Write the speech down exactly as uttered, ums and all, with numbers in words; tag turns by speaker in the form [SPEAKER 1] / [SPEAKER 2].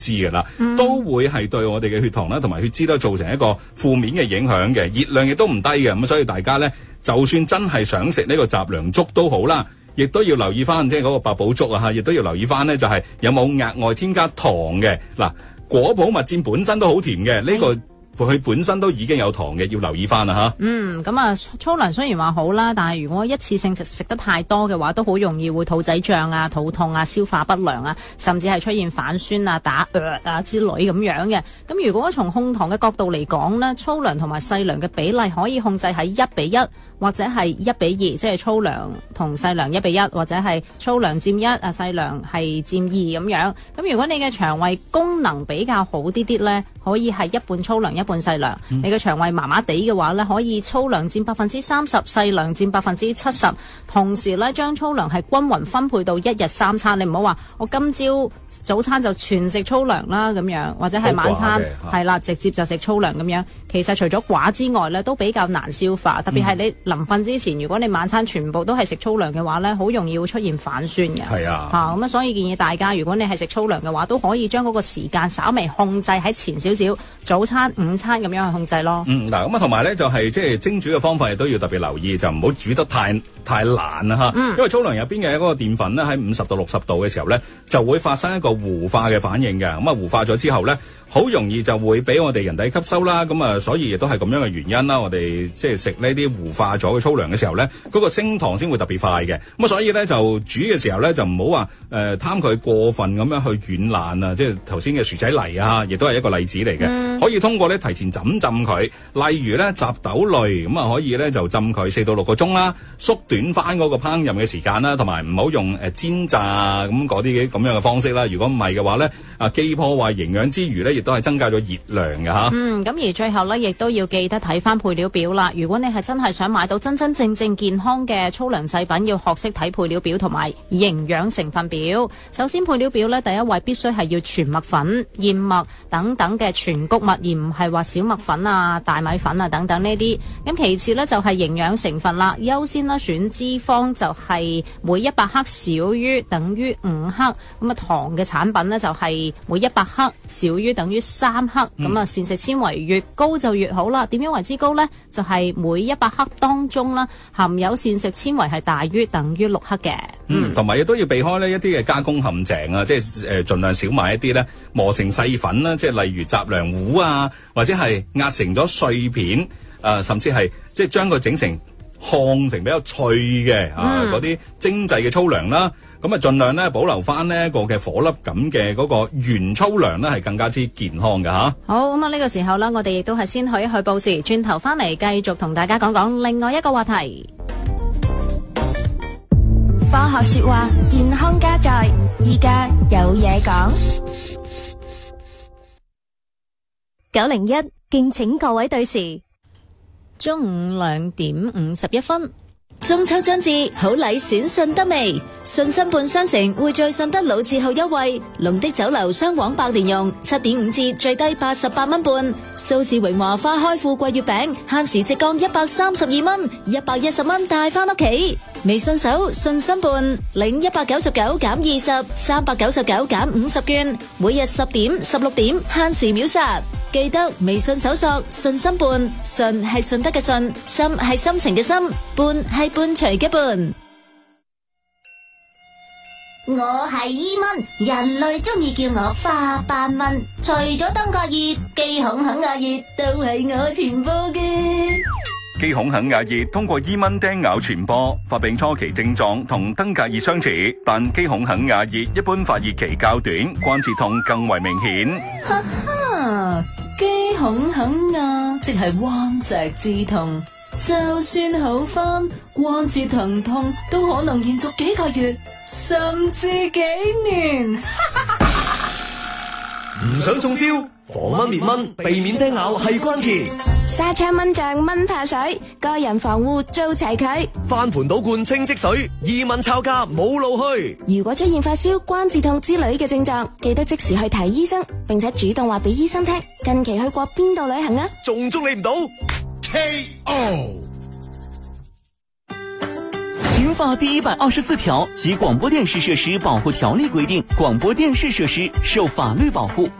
[SPEAKER 1] 知噶啦，嗯、都會係對我哋嘅血糖啦同埋血脂都造成一個負面嘅影響嘅，熱量亦都唔低嘅，咁所以大家咧就算真係想食呢個雜糧粥都好啦，亦都要留意翻即係嗰個八寶粥啊嚇，亦都要留意翻咧就係有冇額外添加糖嘅。嗱，果脯蜜餞本身都好甜嘅，呢、呢個佢本身都已經有糖嘅，要留意翻啦嚇。
[SPEAKER 2] 嗯，咁啊，粗糧雖然話好啦，但係如果一次性食食得太多嘅話，都好容易會肚仔脹啊、肚痛啊、消化不良啊，甚至係出現反酸啊、打嗝啊之類咁樣嘅。咁如果從控糖嘅角度嚟講呢，粗糧同埋細糧嘅比例可以控制喺一比一，或者係一比二，即係粗糧同細糧一比一，或者係粗糧佔一啊，細糧係佔二咁樣。咁如果你嘅腸胃功能比較好啲啲呢，可以係一半粗糧一半細糧。嗯、你嘅腸胃麻麻地嘅話呢，可以粗糧佔百分之三十，細糧佔百分之七十。同時呢，將粗糧係均勻分配到一日三餐。你唔好話我今朝早餐就全食粗糧啦咁樣，或者係晚餐係啦直接就食粗糧咁樣。其實除咗寡之外呢，都比較難消化，特別係你臨瞓之前，如果你晚餐全部都係食粗糧嘅話呢，好容易會出現反酸嘅。
[SPEAKER 1] 係啊，
[SPEAKER 2] 嚇咁啊，所以建議大家，如果你係食粗糧嘅話，都可以將嗰個時間稍微控制喺前少少，早餐、午餐咁樣去控制咯。
[SPEAKER 1] 嗯，嗱咁啊，同埋咧就係即係蒸煮嘅方法亦都要特別留意，就唔好煮得太太爛啦嚇。嗯、因為粗糧入邊嘅嗰個澱粉咧喺五十到六十度嘅時候咧，就會發生一個糊化嘅反應嘅。咁啊，糊化咗之後咧，好容易就會俾我哋人體吸收啦。咁啊，所以亦都係咁樣嘅原因啦。我哋即係食呢啲糊化咗嘅粗糧嘅時候咧，嗰、嗰個升糖先會特別快嘅。咁啊，所以咧就煮嘅時候咧就唔好話誒貪佢過分咁樣去軟爛啊。即係頭先嘅薯仔泥啊，亦都係一個例子嚟嘅。嗯、可以通過咧提前浸浸佢，例如咧雜豆類咁啊，可以咧就浸佢四到六個鐘啦，縮短翻嗰個烹飪嘅時間啦，同埋唔好用誒煎炸咁嗰啲嘅咁樣嘅方式啦。如果唔係嘅話咧，啊既破壞營養之餘咧，亦都係增加咗熱量嘅吓。
[SPEAKER 2] 嗯，咁而最後咧，亦都要記得睇翻配料表啦。如果你係真係想買到真真正正健康嘅粗糧製品，要學識睇配料表同埋營養成分表。首先配料表咧，第一位必須係要全麥粉、燕麥等等嘅全穀物，而唔係話小麥粉啊、大米粉啊等等呢啲。咁其次呢，就係營養成分啦，優先啦選脂肪就係每一百克少於等於五克，咁啊糖嘅產品呢，就係每一百克少於等於三克，咁啊膳食纖維越高就越好啦。點樣為之高呢？就係每一百克當中啦含有膳食纖維係大於等於六克嘅。
[SPEAKER 1] 嗯，同埋亦都要避開呢一啲嘅加工陷阱啊，即係誒盡量少買一啲咧磨成細粉啦，即係例如雜糧糊啊，或者係壓成咗碎片，誒、呃、甚至係即係將佢整成烘成比較脆嘅、嗯、啊嗰啲精製嘅粗糧啦，咁啊盡量咧保留翻呢一個嘅顆粒感嘅嗰個原粗糧咧係更加之健康嘅吓。好，
[SPEAKER 2] 咁啊呢個時候啦，我哋亦都係先去一去報時，轉頭翻嚟繼續同大家講講另外一個話題。
[SPEAKER 3] 科學說話，健康加載，依家有嘢講。九零一，敬請各位對時。
[SPEAKER 2] 中午兩點五十一分。
[SPEAKER 4] 中秋將至，好禮選順德味，順心半商城匯聚順德老字號優惠，龍的酒樓雙黃百年蓉七點五折，最低八十八蚊半；蘇氏榮華花開富貴月餅限時直降一百三十二蚊，一百一十蚊帶翻屋企。微信搜順心伴，領一百九十九減二十，三百九十九減五十券，每日十點、十六點限時秒殺。記得微信搜索順心伴，順係順德嘅順，心係心情嘅心，伴係伴隨嘅伴。
[SPEAKER 5] 我係伊蚊，人類中意叫我花斑蚊，除咗登革熱、肌孔肯亞熱都係我傳播嘅。
[SPEAKER 1] 肌孔肯亞熱通過伊蚊叮咬傳播，發病初期症狀同登革熱相似，但肌孔肯亞熱一般發熱期較短，關節痛更為明顯。
[SPEAKER 4] 哈哈，肌孔肯亞即係彎脊之痛，就算好返，關節疼痛都可能延續幾個月，甚至幾年。
[SPEAKER 6] 唔想中招，防蚊滅蚊，避免叮咬係關鍵。
[SPEAKER 3] 紗窗蚊帳蚊怕水，個人防護做齊佢。
[SPEAKER 6] 翻盤倒罐清積水，伊蚊抄家冇路去。
[SPEAKER 3] 如果出現發燒、關節痛之類嘅症狀，記得即時去睇醫生，並且主動話俾醫生聽近期去過邊度旅行啊！
[SPEAKER 6] 仲捉你唔到 K O。小
[SPEAKER 7] 民法第一百二十四条及广播电视设施保护条例规定，广播电视设施受法律保护。